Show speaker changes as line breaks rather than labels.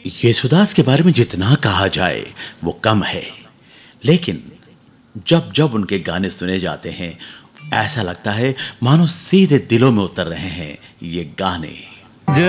येसुदास के बारे में जितना कहा जाए वो कम है, लेकिन जब जब उनके गाने सुने जाते हैं ऐसा लगता है मानो सीधे दिलों में उतर रहे हैं ये गाने।